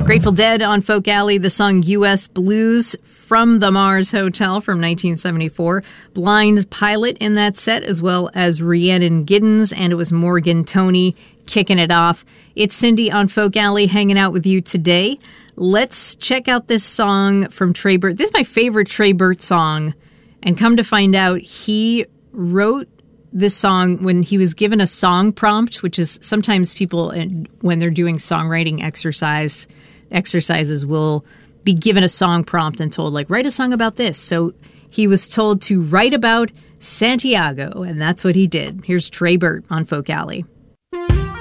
Grateful Dead on Folk Alley, the song U.S. Blues from the Mars Hotel from 1974. Blind Pilot in that set, as well as Rhiannon Giddens, and it was Morgan Toney kicking it off. It's Cindy on Folk Alley hanging out with you today. Let's check out this song from Trey Burt. This is my favorite Trey Burt song, and come to find out, he wrote this song when he was given a song prompt, which is sometimes people, when they're doing songwriting exercises will be given a song prompt and told, like, write a song about this. So he was told to write about Santiago, and that's what he did. Here's Trey Burt on Folk Alley.